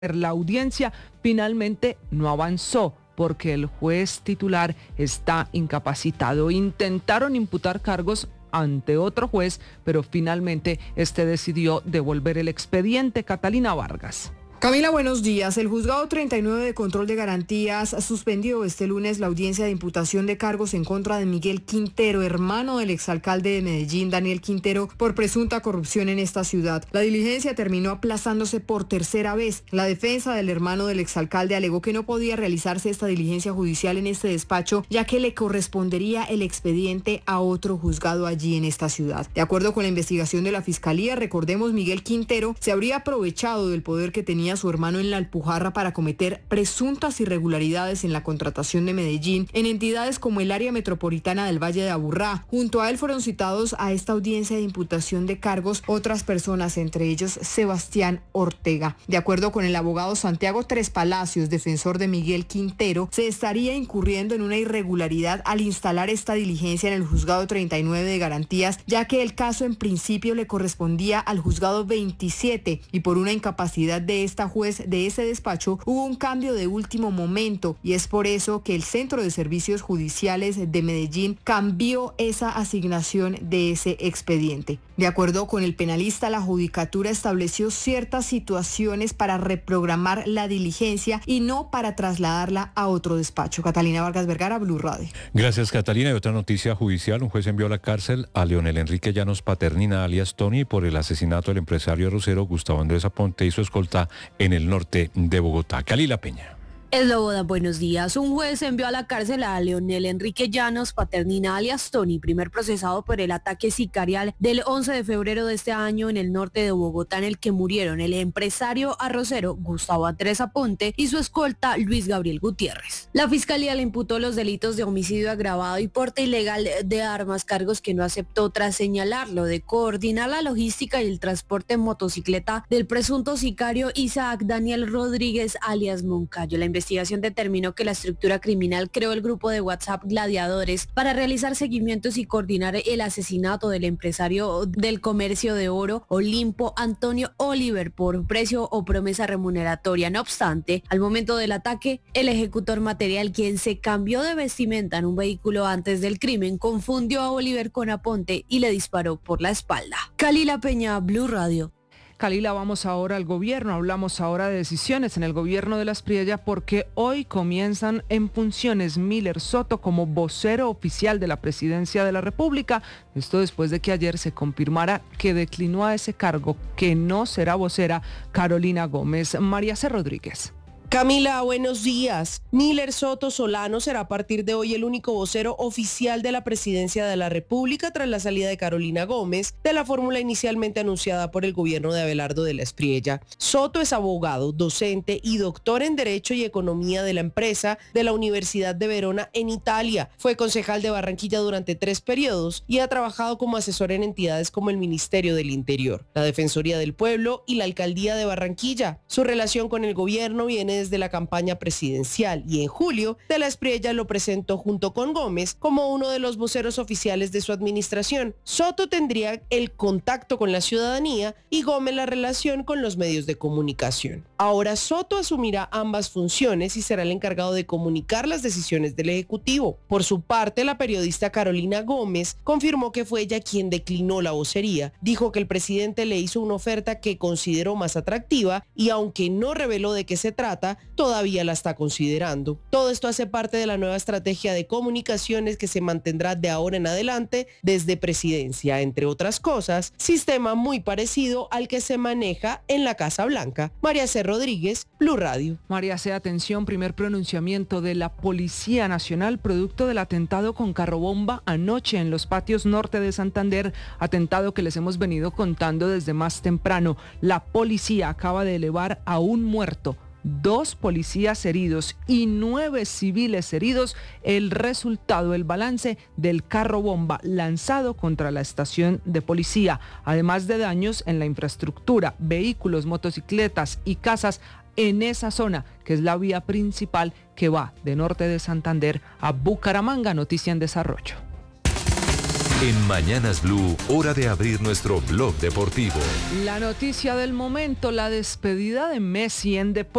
La audiencia finalmente no avanzó porque el juez titular está incapacitado. Intentaron imputar cargos ante otro juez, pero finalmente este decidió devolver el expediente. Catalina Vargas. Camila, buenos días. El juzgado 39 de control de garantías suspendió este lunes la audiencia de imputación de cargos en contra de Miguel Quintero, hermano del exalcalde de Medellín, Daniel Quintero, por presunta corrupción en esta ciudad. La diligencia terminó aplazándose por tercera vez. La defensa del hermano del exalcalde alegó que no podía realizarse esta diligencia judicial en este despacho, ya que le correspondería el expediente a otro juzgado allí en esta ciudad. De acuerdo con la investigación de la Fiscalía, recordemos, Miguel Quintero se habría aprovechado del poder que tenía su hermano en la Alpujarra para cometer presuntas irregularidades en la contratación de Medellín en entidades como el área metropolitana del Valle de Aburrá. Junto a él fueron citados a esta audiencia de imputación de cargos otras personas, entre ellos Sebastián Ortega. De acuerdo con el abogado Santiago Tres Palacios, defensor de Miguel Quintero, se estaría incurriendo en una irregularidad al instalar esta diligencia en el juzgado 39 de garantías, ya que el caso en principio le correspondía al juzgado 27 y por una incapacidad de esta juez de ese despacho hubo un cambio de último momento, y es por eso que el Centro de Servicios Judiciales de Medellín cambió esa asignación de ese expediente. De acuerdo con el penalista, la judicatura estableció ciertas situaciones para reprogramar la diligencia y no para trasladarla a otro despacho. Catalina Vargas Vergara, Blue Radio. Gracias, Catalina. Y otra noticia judicial: un juez envió a la cárcel a Leonel Enrique Llanos Paternina, alias Tony, por el asesinato del empresario arrocero Gustavo Andrés Aponte y su escolta en el norte de Bogotá. Calila Peña. Esloboda, buenos días. Un juez envió a la cárcel a Leonel Enrique Llanos Paternina, alias Tony, primer procesado por el ataque sicarial del 11 de febrero de este año en el norte de Bogotá, en el que murieron el empresario arrocero Gustavo Andrés Aponte y su escolta Luis Gabriel Gutiérrez. La fiscalía le imputó los delitos de homicidio agravado y porte ilegal de armas, cargos que no aceptó tras señalarlo de coordinar la logística y el transporte en motocicleta del presunto sicario Isaac Daniel Rodríguez, alias Moncayo. La investigación determinó que la estructura criminal creó el grupo de WhatsApp Gladiadores para realizar seguimientos y coordinar el asesinato del empresario del comercio de oro Olimpo Antonio Oliver por precio o promesa remuneratoria. No obstante, al momento del ataque, el ejecutor material, quien se cambió de vestimenta en un vehículo antes del crimen, confundió a Oliver con Aponte y le disparó por la espalda. Calila Peña, Blue Radio. Calila, vamos ahora al gobierno. Hablamos ahora de decisiones en el gobierno de Las Priella, porque hoy comienzan en funciones Miller Soto como vocero oficial de la Presidencia de la República. Esto después de que ayer se confirmara que declinó a ese cargo, que no será vocera, Carolina Gómez. María C. Rodríguez. Camila, buenos días. Miller Soto Solano será a partir de hoy el único vocero oficial de la Presidencia de la República tras la salida de Carolina Gómez de la fórmula inicialmente anunciada por el gobierno de Abelardo de la Espriella. Soto es abogado, docente y doctor en Derecho y Economía de la empresa de la Universidad de Verona en Italia. Fue concejal de Barranquilla durante 3 periodos y ha trabajado como asesor en entidades como el Ministerio del Interior, la Defensoría del Pueblo y la Alcaldía de Barranquilla. Su relación con el gobierno viene desde la campaña presidencial y en julio de la Espriella lo presentó junto con Gómez como uno de los voceros oficiales de su administración. Soto tendría el contacto con la ciudadanía y Gómez la relación con los medios de comunicación. Ahora Soto asumirá ambas funciones y será el encargado de comunicar las decisiones del Ejecutivo. Por su parte, la periodista Carolina Gómez confirmó que fue ella quien declinó la vocería. Dijo que el presidente le hizo una oferta que consideró más atractiva y aunque no reveló de qué se trata, todavía la está considerando. Todo esto hace parte de la nueva estrategia de comunicaciones que se mantendrá de ahora en adelante desde Presidencia, entre otras cosas, sistema muy parecido al que se maneja en la Casa Blanca. María C. Rodríguez, Blue Radio. María C., atención, primer pronunciamiento de la Policía Nacional producto del atentado con carrobomba anoche en los patios norte de Santander, atentado que les hemos venido contando desde más temprano. La policía acaba de elevar a un muerto, 2 policías heridos y 9 civiles heridos, el resultado, el balance del carro bomba lanzado contra la estación de policía, además de daños en la infraestructura, vehículos, motocicletas y casas en esa zona, que es la vía principal que va de norte de Santander a Bucaramanga. Noticia en desarrollo. En Mañanas Blue, hora de abrir nuestro blog deportivo. La noticia del momento, la despedida de Messi en deportes.